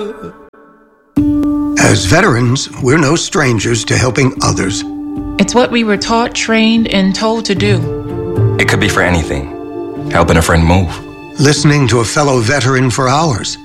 As veterans, we're no strangers to helping others. It's what we were taught, trained, and told to do. It could be for anything. Helping a friend move. Listening to a fellow veteran for hours.